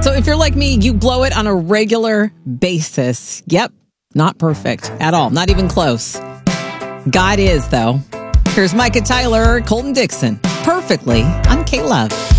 So if you're like me, you blow it on a regular basis. Yep, not perfect at all. Not even close. God is, though. Here's Micah Tyler, Colton Dixon. Perfectly on K-Love.